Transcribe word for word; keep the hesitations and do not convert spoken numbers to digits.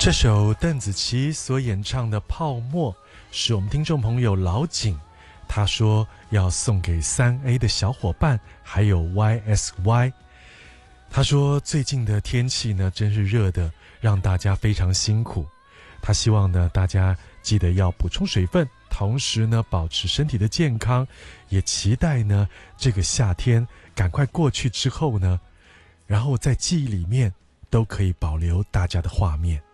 这首邓紫棋所演唱的《泡沫》是我们听众朋友老井，他说要送给三 A 的小伙伴还有 Y S Y。 他说最近的天气呢真是热的，让大家非常辛苦，他希望呢大家记得要补充水分，同时呢保持身体的健康，也期待呢这个夏天赶快过去之后呢，然后在记忆里面都可以保留大家的画面。